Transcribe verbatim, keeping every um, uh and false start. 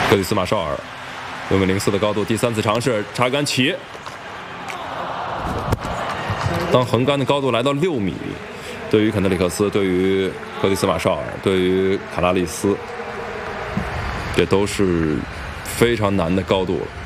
克里斯马绍尔，六米零四的高度，第三次尝试插杆起。当横杆的高度来到六米，对于肯德里克斯，对于克里斯马绍尔，对于卡拉利斯，这都是非常难的高度了。